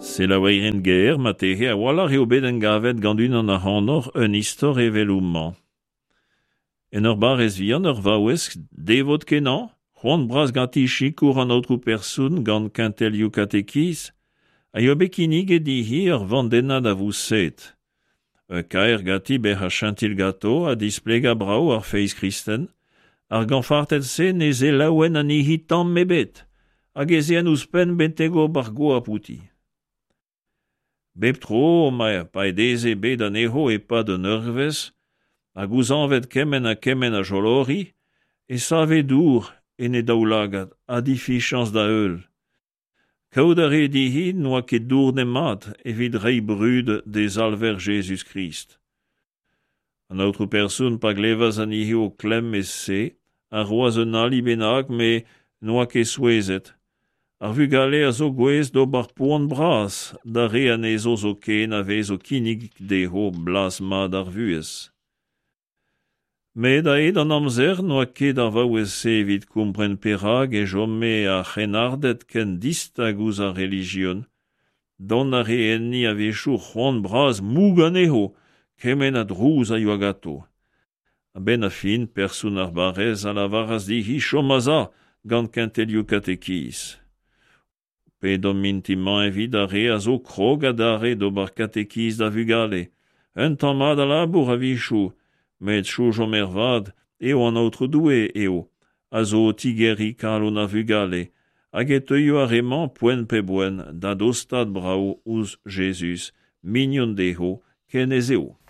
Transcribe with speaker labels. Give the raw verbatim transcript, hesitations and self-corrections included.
Speaker 1: Se la weiren ger ma tehe a wala eo bet en gavet gandun an ar c'hanor un istor eveloumman. En ur barez vihan ur vaouesk devot kenan, c'hoant bras ganti chikour an outrou persoun gant kintelioù katekiz, a eo bet kinig e dihi ur vandenad a vousset. Un kaer gati bec'h a chantil gato a displega brao ar feiz kristen, ar ganfartet se neze laouen an ihi tamm mebet, hag eze an ouzpen bentego bargo a pouti. Bep tro, ma paedeze bet an eho e pa de neurvez, hag ouzanvet kemen a kemen a jolori, e save dour en e daoulagad a difichans da eul. Kaout a re dihi noa ket dour ne mat evit rei brud des alver Jésus Christ. An outrou persoun pa glevas an ihi o klem e se, a roaz un ali bennak, me noa ket souezet. Ar vugale a zo gwez do bar poan bras, da re an ezo zo ken a vez o kinig deho blas mad ar vuez. Me da ed an amzer noa ket ar vaouez se evit kompren perag e jomme a c'henardet ken distag ouz ar religion, don a re enni a vechou c'hoant bras moug an eho, kemen a drouz a yo gato. A ben a fin persoun ar barez a la varas dihi chomaza gant kintelioù katekiz. Pe dom mintiman evit a re a zo krog a dare do bar katekiz da vugale. Un tammad a labour a vichou, met chou jomer vad, eo an outre doue eo, a zo tigeri kalon a vugale, hag e teuio a reman poen pe boen da dostad brao ouz Jésus, mignon deho, ken ez eo.